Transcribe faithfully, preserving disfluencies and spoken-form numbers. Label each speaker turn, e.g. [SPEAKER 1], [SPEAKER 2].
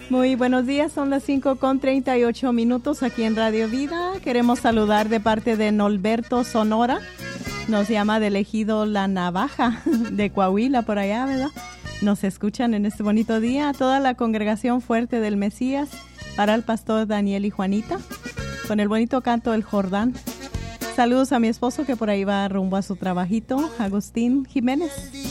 [SPEAKER 1] Muy buenos días, son las cinco con treinta y ocho minutos aquí en Radio Vida. Queremos saludar de parte de Norberto Sonora. Nos llama del ejido La Navaja de Coahuila, por allá, ¿verdad? Nos escuchan en este bonito día. Toda la congregación Fuerte del Mesías, para el pastor Daniel y Juanita, con el bonito canto El Jordán. Saludos a mi esposo que por ahí va rumbo a su trabajito, Agustín Jiménez.